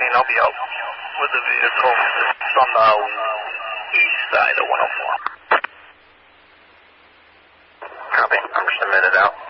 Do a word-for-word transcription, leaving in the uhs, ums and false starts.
fourteen, I'll be out with the vehicle on the east side of one oh four. Copy. I'm submitted out.